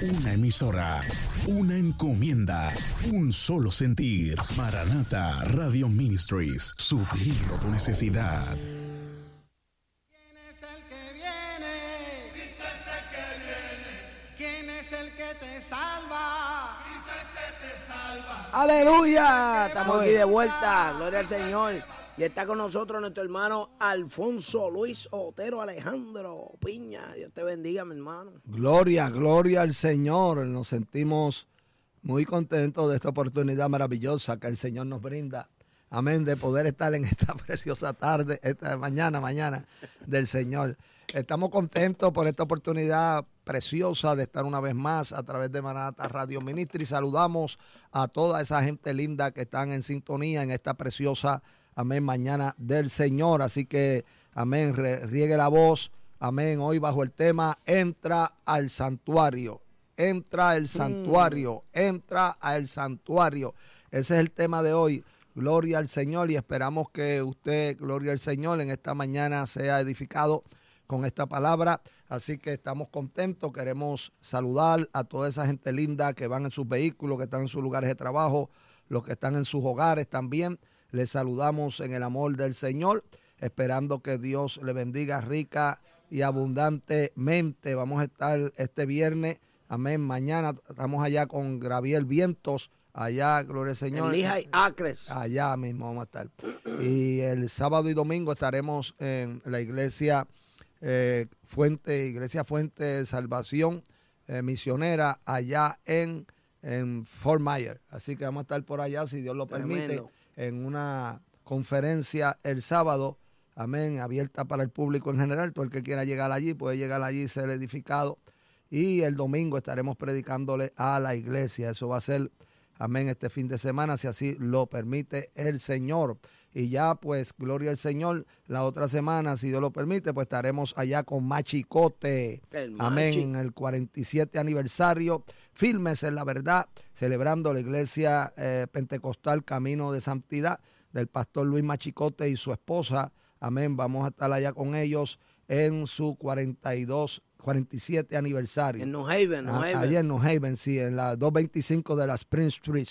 Una emisora, una encomienda, un solo sentir. Maranata Radio Ministries, supliendo tu necesidad. ¿Quién es el que viene? Cristo es el que viene. ¿Quién es el que te salva? Cristo es el que te salva. ¡Aleluya! Estamos aquí de vuelta, gloria al Señor. Y está con nosotros nuestro hermano Alfonso Luis Otero Alejandro Piña. Dios te bendiga, mi hermano. Gloria, gloria al Señor. Nos sentimos muy contentos de esta oportunidad maravillosa que el Señor nos brinda. Amén, de poder estar en esta preciosa tarde, esta mañana del Señor. Estamos contentos por esta oportunidad preciosa de estar una vez más a través de Maranata Radio Ministry. Saludamos a toda esa gente linda que están en sintonía en esta preciosa, amén, mañana del Señor. Así que, amén, riegue la voz, amén. Hoy bajo el tema, entra al santuario, entra al santuario, entra al santuario. Ese es el tema de hoy. Gloria al Señor, y esperamos que usted, gloria al Señor, en esta mañana sea edificado con esta palabra. Así que estamos contentos, queremos saludar a toda esa gente linda que van en sus vehículos, que están en sus lugares de trabajo, los que están en sus hogares también. Les saludamos en el amor del Señor, esperando que Dios le bendiga rica y abundantemente. Vamos a estar este viernes, amén, mañana estamos allá con Gabriel Vientos, allá, gloria al Señor. En Lehigh Acres. Allá mismo vamos a estar. Y el sábado y domingo estaremos en la iglesia Iglesia Fuente de Salvación Misionera, allá en Fort Myers. Así que vamos a estar por allá, si Dios lo permite. Tremendo. En una conferencia el sábado, amén, abierta para el público en general. Todo el que quiera llegar allí puede llegar allí y ser edificado. Y el domingo estaremos predicándole a la iglesia. Eso va a ser, amén, este fin de semana, si así lo permite el Señor. Y ya, pues, gloria al Señor, la otra semana, si Dios lo permite, pues estaremos allá con Machicote. Amén, en el 47 aniversario. Firmes en la verdad, celebrando la iglesia pentecostal Camino de Santidad del pastor Luis Machicote y su esposa. Amén, vamos a estar allá con ellos en su 47 aniversario. En New Haven, Allá en New Haven, sí, en la 225 de la Spring Street.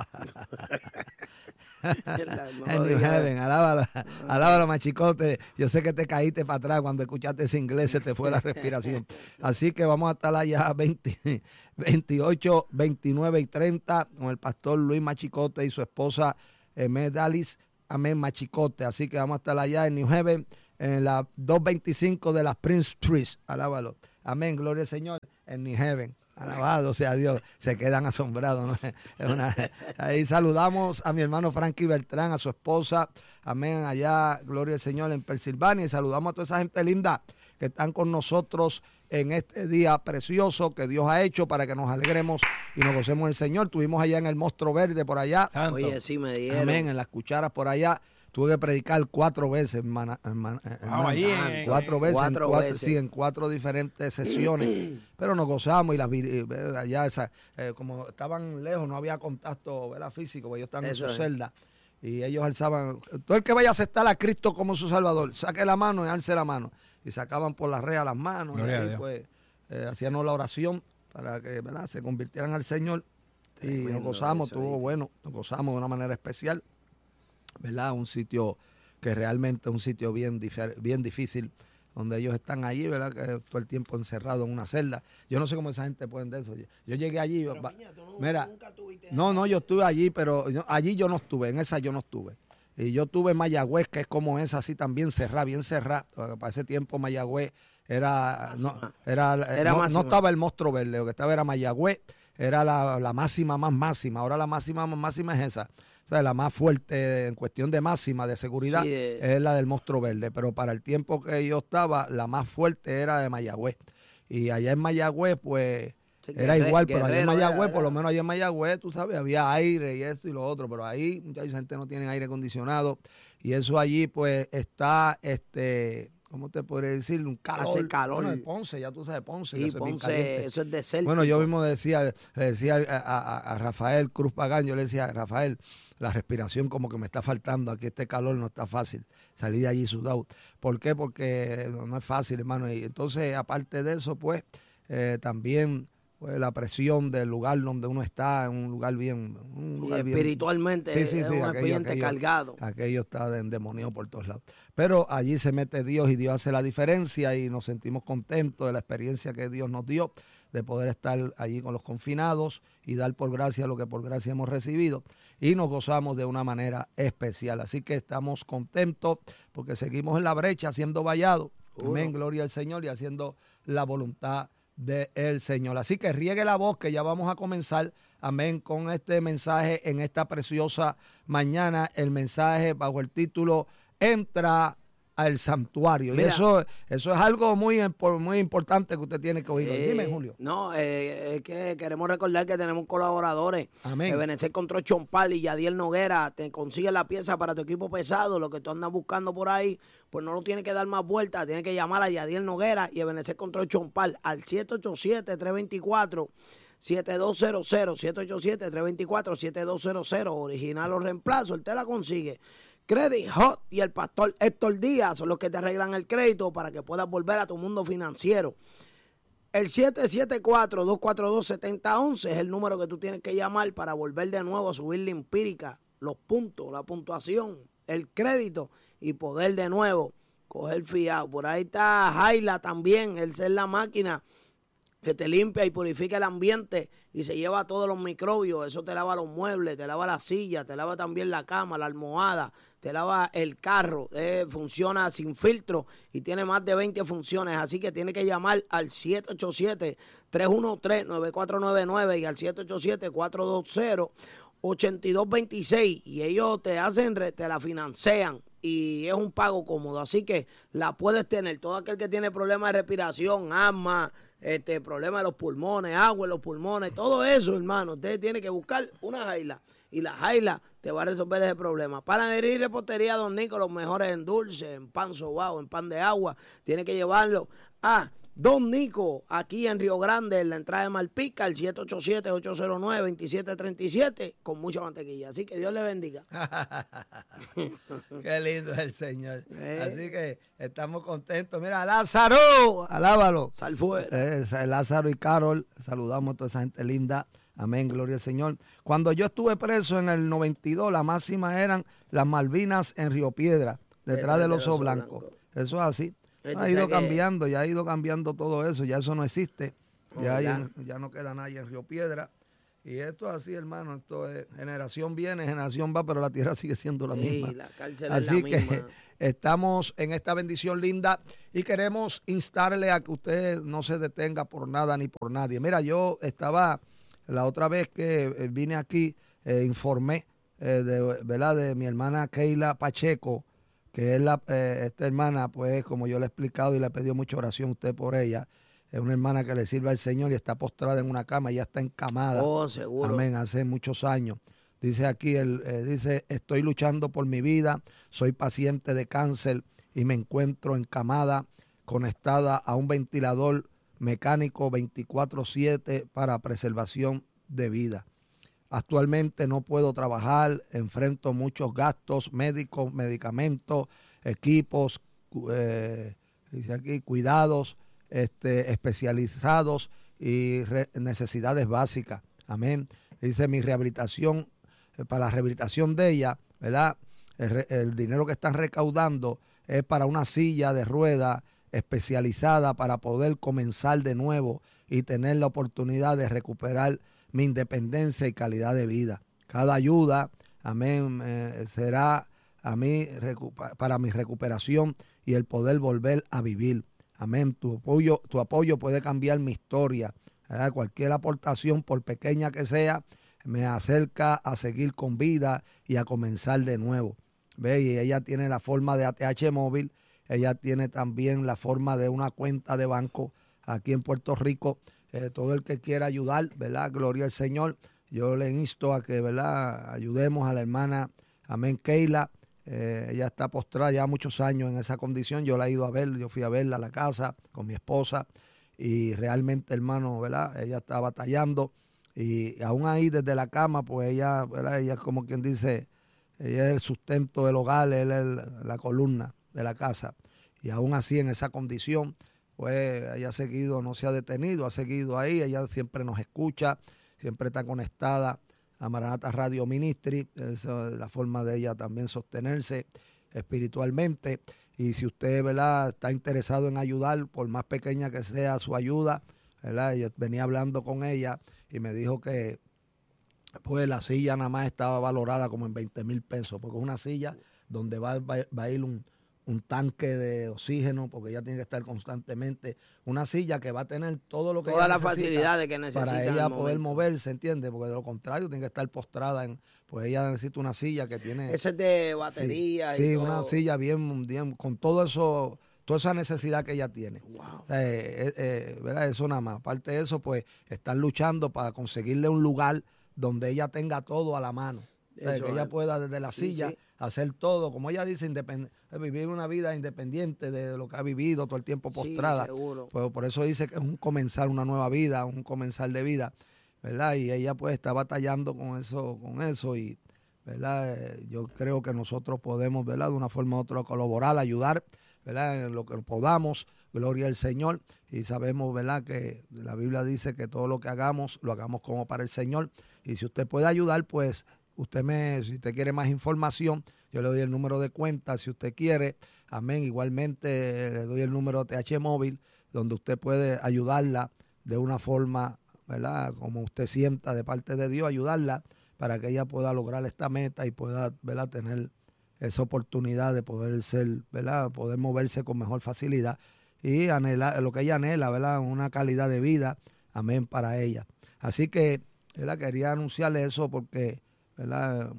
En New Haven, alábalo, Machicote. Yo sé que te caíste para atrás cuando escuchaste ese inglés, se te fue la respiración. Así que vamos a estar allá 28, 29 y 30 con el pastor Luis Machicote y su esposa Medalis, amén, Machicote. Así que vamos a estar allá en New Haven, en la 225 de la Prince Street. Alábalo. Amén, gloria al Señor, en New Haven. Alabado sea Dios, se quedan asombrados, ¿no? Ahí saludamos a mi hermano Frankie Bertrán, a su esposa, amén, allá, gloria al Señor, en Pensilvania, y saludamos a toda esa gente linda que están con nosotros en este día precioso que Dios ha hecho para que nos alegremos y nos gocemos del Señor. Estuvimos allá en el Monstruo Verde por allá. Santo. Oye, sí me dieron. Amén, en las cucharas por allá. Tuve que predicar 4 veces, cuatro veces. Sí, en 4 diferentes sesiones, pero nos gozamos y allá como estaban lejos, no había contacto, ¿verdad?, físico, porque ellos estaban en su celda y ellos alzaban. Todo el que vaya a aceptar a Cristo como su Salvador, saque la mano y alce la mano, y sacaban por las rejas las manos, y pues hacíamos la oración para que, ¿verdad?, se convirtieran al Señor. Tremendo, y nos gozamos, estuvo bueno, nos gozamos de una manera especial, ¿verdad? Un sitio que realmente es un sitio bien difícil, donde ellos están allí, ¿verdad?, que todo el tiempo encerrado en una celda. Yo no sé cómo esa gente puede de eso. Yo llegué allí. Pero, mira, no, yo estuve allí, pero allí yo no estuve, en esa yo no estuve. Y yo estuve en Mayagüez, que es como esa, así también cerrada, bien cerrada. Para ese tiempo Mayagüez no estaba el Monstruo Verde, lo que estaba era Mayagüez, era la máxima más máxima. Ahora la máxima más máxima es esa. O sea, la más fuerte en cuestión de máxima de seguridad, sí, es la del Monstruo Verde. Pero para el tiempo que yo estaba, la más fuerte era de Mayagüez. Y allá en Mayagüez, pues, sí, era igual. Pero allá en Mayagüez, por lo menos allá en Mayagüez, tú sabes, había aire y esto y lo otro. Pero ahí mucha gente no tiene aire acondicionado. Y eso allí, pues, está, ¿cómo te podría decir? Un calor. Hace calor. Bueno, de Ponce, ya tú sabes, Ponce. Sí, Ponce, eso es desértico. Bueno, yo mismo le decía a Rafael Cruz Pagán, yo le decía, Rafael, la respiración como que me está faltando, aquí este calor no está fácil, salí de allí sudado. ¿Por qué? Porque no es fácil, hermano. Y entonces, aparte de eso, pues, también pues, la presión del lugar donde uno está, en un lugar bien... espiritualmente es un ambiente cargado. Aquello está endemoniado por todos lados. Pero allí se mete Dios y Dios hace la diferencia y nos sentimos contentos de la experiencia que Dios nos dio, de poder estar allí con los confinados y dar por gracia lo que por gracia hemos recibido. Y nos gozamos de una manera especial. Así que estamos contentos porque seguimos en la brecha siendo vallados. Amén, gloria al Señor, y haciendo la voluntad del Señor. Así que riegue la voz que ya vamos a comenzar, amén, con este mensaje en esta preciosa mañana. El mensaje bajo el título Entra al santuario. Mira, y eso es algo muy importante que usted tiene que oír. Dime, Julio. No, es que queremos recordar que tenemos colaboradores. Amén. Ebenezer Control Chompal y Yadiel Noguera te consiguen la pieza para tu equipo pesado. Lo que tú andas buscando por ahí, pues no lo tienes que dar más vueltas. Tienes que llamar a Yadiel Noguera y Ebenezer Control Chompal al 787-324 7200, 787-324-7200, original o reemplazo, él te la consigue. Credit Hot y el pastor Héctor Díaz son los que te arreglan el crédito para que puedas volver a tu mundo financiero. El 774-242-7011 es el número que tú tienes que llamar para volver de nuevo a subir la empírica, los puntos, la puntuación, el crédito y poder de nuevo coger fiado. Por ahí está Jaila también, él es la máquina que te limpia y purifica el ambiente y se lleva todos los microbios. Eso te lava los muebles, te lava la silla, te lava también la cama, la almohada, te lava el carro. Funciona sin filtro y tiene más de 20 funciones. Así que tiene que llamar al 787-313-9499 y al 787-420-8226 y ellos te la financian. Y es un pago cómodo, así que la puedes tener. Todo aquel que tiene problemas de respiración, asma, problemas de los pulmones, agua en los pulmones, todo eso, hermano, usted tiene que buscar una Jaila. Y la Jaila te va a resolver ese problema. Panadería y repostería Don Nico, los mejores en dulce, en pan sobao, en pan de agua. Tiene que llevarlo a Don Nico, aquí en Río Grande, en la entrada de Malpica, el 787-809-2737, con mucha mantequilla. Así que Dios le bendiga. Qué lindo es el Señor. Así que estamos contentos. Mira, Lázaro, alábalo. Sal fuera. Lázaro y Carol, saludamos a toda esa gente linda. Amén, gloria al Señor. Cuando yo estuve preso en el 92, la máxima eran las Malvinas en Río Piedra, detrás del Oso Blanco. Eso es así. Ha ido cambiando, ya ha ido cambiando todo eso, ya eso no existe, ya no queda nadie en Río Piedra. Y esto es así, hermano, esto es generación viene, generación va, pero la tierra sigue siendo la misma. La cárcel así es la misma. Que estamos en esta bendición linda y queremos instarle a que usted no se detenga por nada ni por nadie. Mira, yo estaba, la otra vez que vine aquí, informé de mi hermana Keila Pacheco, que es esta hermana, pues como yo le he explicado y le he pedido mucha oración a usted por ella, es una hermana que le sirve al Señor y está postrada en una cama, ella está encamada. Oh, seguro. Amén, hace muchos años. Dice aquí, dice, estoy luchando por mi vida, soy paciente de cáncer y me encuentro encamada, conectada a un ventilador mecánico 24/7 para preservación de vida. Actualmente no puedo trabajar, enfrento muchos gastos médicos, medicamentos, equipos, dice aquí, cuidados especializados y necesidades básicas. Amén. Dice mi rehabilitación, para la rehabilitación de ella, ¿verdad? El dinero que están recaudando es para una silla de ruedas especializada para poder comenzar de nuevo y tener la oportunidad de recuperar mi independencia y calidad de vida. Cada ayuda, amén, será a mí para mi recuperación y el poder volver a vivir. Amén. Tu apoyo puede cambiar mi historia, ¿verdad? Cualquier aportación, por pequeña que sea, me acerca a seguir con vida y a comenzar de nuevo. ¿Ve? Y ella tiene la forma de ATH móvil, ella tiene también la forma de una cuenta de banco aquí en Puerto Rico. Todo el que quiera ayudar, ¿verdad? Gloria al Señor. Yo le insto a que, ¿verdad?, ayudemos a la hermana, amén, Keila. Ella está postrada ya muchos años en esa condición. Yo la he ido a ver, yo fui a verla a la casa con mi esposa y realmente, hermano, ¿verdad?, ella está batallando y aún ahí desde la cama, pues ella, ¿verdad?, ella es como quien dice, ella es el sustento del hogar, él es la columna de la casa. Y aún así en esa condición, pues ella ha seguido, no se ha detenido, ha seguido ahí, ella siempre nos escucha, siempre está conectada a Maranata Radio Ministry, esa es la forma de ella también sostenerse espiritualmente. Y si usted, ¿verdad?, está interesado en ayudar, por más pequeña que sea su ayuda, ¿verdad? Yo venía hablando con ella y me dijo que pues la silla nada más estaba valorada como en 20,000 pesos, porque es una silla donde va a ir un tanque de oxígeno, porque ella tiene que estar constantemente, una silla que va a tener todo lo que todas ella las facilidades que necesita para en ella el poder momento. moverse, ¿entiende? Porque de lo contrario tiene que estar postrada, pues ella necesita una silla que tiene... Ese es de batería sí, y todo. una silla bien, con todo eso, toda esa necesidad que ella tiene. Wow. ¿Verdad? Eso nada más. Aparte de eso, pues están luchando para conseguirle un lugar donde ella tenga todo a la mano. Que ella pueda desde la silla hacer todo, como ella dice, vivir una vida independiente de lo que ha vivido todo el tiempo postrada. Sí, seguro. Pues por eso dice que es un comenzar una nueva vida, un comenzar de vida, ¿verdad? Y ella pues está batallando con eso y, ¿verdad? Yo creo que nosotros podemos, ¿verdad?, de una forma u otra colaborar, ayudar, ¿verdad?, en lo que podamos, gloria al Señor. Y sabemos, ¿verdad?, que la Biblia dice que todo lo que hagamos, lo hagamos como para el Señor. Y si usted puede ayudar, pues si usted quiere más información, yo le doy el número de cuenta si usted quiere. Amén. Igualmente le doy el número de TH Móvil, donde usted puede ayudarla de una forma, ¿verdad?, como usted sienta de parte de Dios, ayudarla para que ella pueda lograr esta meta y pueda, ¿verdad?, tener esa oportunidad de poder ser, ¿verdad?, poder moverse con mejor facilidad y anhelar lo que ella anhela, ¿verdad?, una calidad de vida, amén, para ella. Así que, ¿verdad?, quería anunciarle eso porque, ¿verdad?,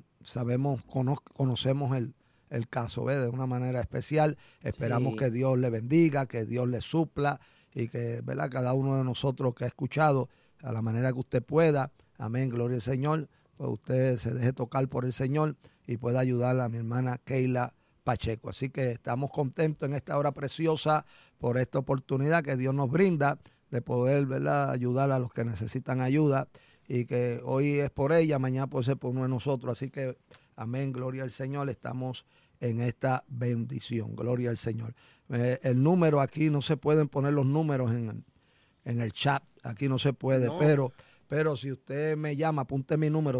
conocemos el caso, ¿ve?, de una manera especial. Esperamos que Dios le bendiga, que Dios le supla y que, ¿verdad?, cada uno de nosotros que ha escuchado, a la manera que usted pueda, amén, gloria al Señor, pues usted se deje tocar por el Señor y pueda ayudar a mi hermana Keila Pacheco. Así que estamos contentos en esta hora preciosa por esta oportunidad que Dios nos brinda de poder, ¿verdad?, ayudar a los que necesitan ayuda, y que hoy es por ella, mañana puede ser por uno de nosotros. Así que, amén, gloria al Señor, estamos en esta bendición, gloria al Señor. El número aquí, no se pueden poner los números en el chat, aquí no se puede, no. Pero si usted me llama, apunte mi número,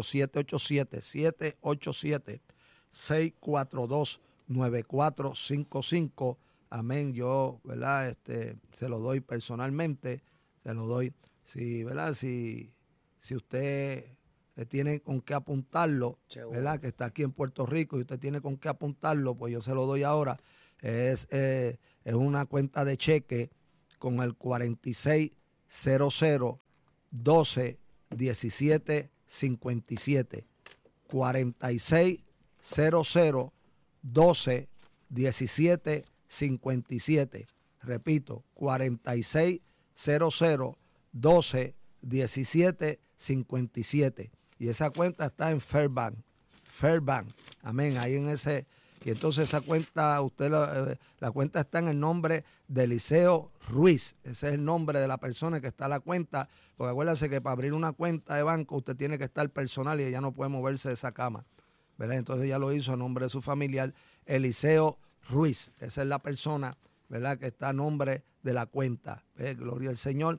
787-642-9455, amén, yo, ¿verdad?, se lo doy personalmente, se lo doy, sí, ¿verdad?, si usted tiene con qué apuntarlo, ¿verdad?, que está aquí en Puerto Rico y usted tiene con qué apuntarlo, pues yo se lo doy ahora. Es una cuenta de cheque con el 4600-12-17-57. 4600-12-17-57. Repito, 4600-12-17-57. Y esa cuenta está en Fairbank. Amén. Ahí en ese. Y entonces esa cuenta, la cuenta está en el nombre de Eliseo Ruiz. Ese es el nombre de la persona que está en la cuenta. Porque acuérdense que para abrir una cuenta de banco usted tiene que estar personal y ella no puede moverse de esa cama, ¿verdad? Entonces ella lo hizo a nombre de su familiar, Eliseo Ruiz. Esa es la persona, ¿verdad?, que está a nombre de la cuenta. Gloria al Señor.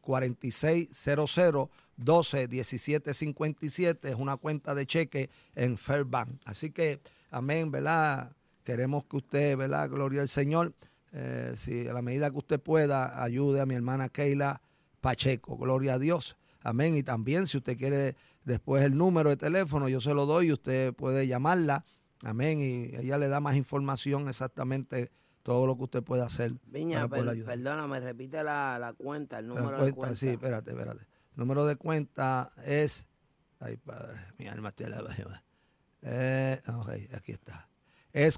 4600-12-17-57 es una cuenta de cheque en Fairbank. Así que, amén, ¿verdad? Queremos que usted, ¿verdad?, gloria al Señor, si a la medida que usted pueda, ayude a mi hermana Keila Pacheco, gloria a Dios, amén. Y también si usted quiere después el número de teléfono, yo se lo doy y usted puede llamarla, amén, y ella le da más información exactamente todo lo que usted puede hacer. Viña, perdóname, repite la cuenta, el número de cuenta. Sí, espérate. El número de cuenta es... Ay, padre, mi alma te la va a llevar. Ok, aquí está. Es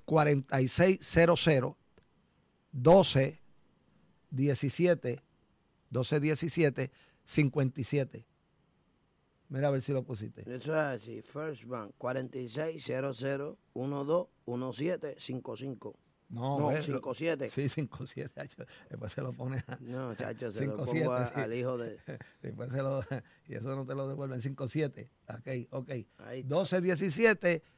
4600-12-17-57. Mira a ver si lo pusiste. Eso es así, First Bank, 4600-12-17-55. No, 57. Sí, 57. Después se lo pone a... No, chacho, se 5, lo pongo al hijo de... Después y eso no te lo devuelven. 57. Ok. 12-17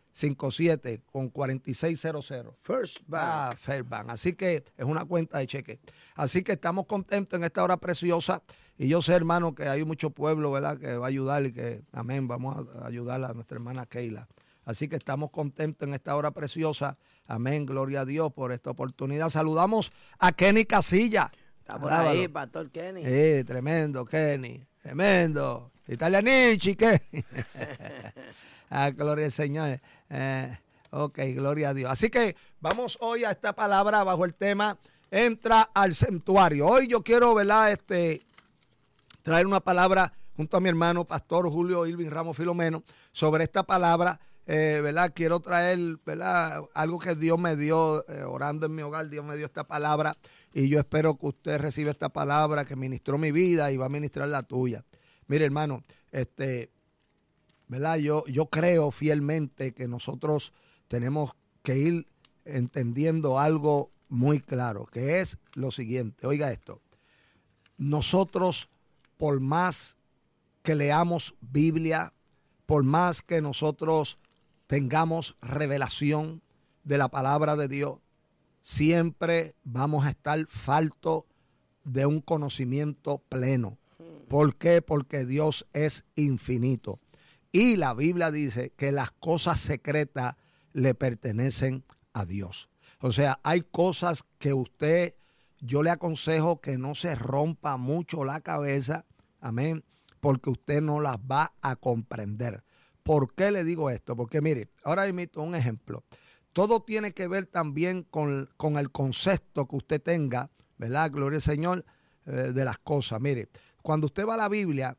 57 con 4600. First Bank. First Bank. Así que es una cuenta de cheque. Así que estamos contentos en esta hora preciosa. Y yo sé, hermano, que hay mucho pueblo, ¿verdad?, que va a ayudar y que, amén, vamos a ayudar a nuestra hermana Keila. Así que estamos contentos en esta hora preciosa. Amén, gloria a Dios por esta oportunidad. Saludamos a Kenny Casilla. Está por ahí, Pastor Kenny. Sí, tremendo, Kenny. Tremendo. Italianichi, Kenny. Gloria al Señor. Ok, gloria a Dios. Así que vamos hoy a esta palabra bajo el tema entra al santuario. Hoy yo quiero, ¿verdad?, traer una palabra junto a mi hermano Pastor Julio Irving Ramos Filomeno sobre esta palabra, ¿verdad? Quiero traer, ¿verdad?, algo que Dios me dio, orando en mi hogar, Dios me dio esta palabra y yo espero que usted reciba esta palabra que ministró mi vida y va a ministrar la tuya. Mire, hermano, ¿verdad? Yo creo fielmente que nosotros tenemos que ir entendiendo algo muy claro, que es lo siguiente. Oiga esto. Nosotros, por más que leamos Biblia, por más que nosotros tengamos revelación de la palabra de Dios, siempre vamos a estar faltos de un conocimiento pleno. ¿Por qué? Porque Dios es infinito. Y la Biblia dice que las cosas secretas le pertenecen a Dios. O sea, hay cosas que yo le aconsejo que no se rompa mucho la cabeza, amén, porque usted no las va a comprender. ¿Por qué le digo esto? Porque mire, ahora imito un ejemplo. Todo tiene que ver también con el concepto que usted tenga, ¿verdad? Gloria al Señor, de las cosas. Mire, cuando usted va a la Biblia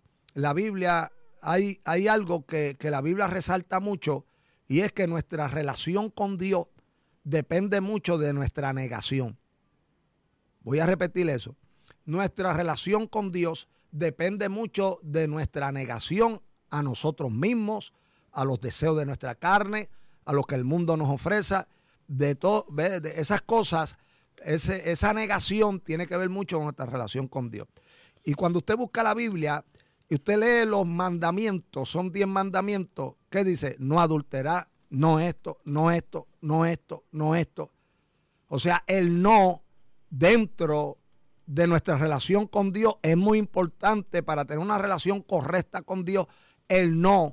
hay algo que la Biblia resalta mucho y es que nuestra relación con Dios depende mucho de nuestra negación. Voy a repetir eso. Nuestra relación con Dios depende mucho de nuestra negación a nosotros mismos, a los deseos de nuestra carne, a lo que el mundo nos ofrece, de esas cosas. Esa negación tiene que ver mucho con nuestra relación con Dios. Y cuando usted busca la Biblia y usted lee los mandamientos, son 10 mandamientos, ¿qué dice? No adulterar, no esto, no esto, no esto, no esto. O sea, el no dentro de nuestra relación con Dios es muy importante para tener una relación correcta con Dios. El no.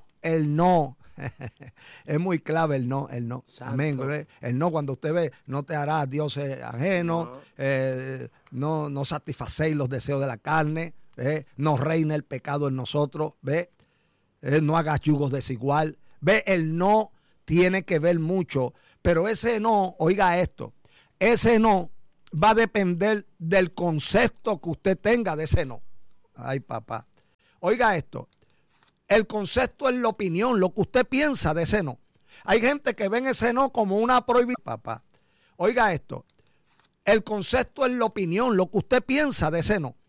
Es muy clave el no. Santo. Amén. El no, cuando usted ve, no te harás dioses ajenos, no satisfacéis los deseos de la carne, no reina el pecado en nosotros, no hagas yugos desigual. El no tiene que ver mucho, pero ese no, oiga esto, ese no va a depender del concepto que usted tenga de ese no. Ay, papá. Oiga esto. El concepto es la opinión, lo que usted piensa de ese no. Hay gente que ven ese no como una prohibición. Papá. Oiga esto. El concepto es la opinión, lo que usted piensa de ese no.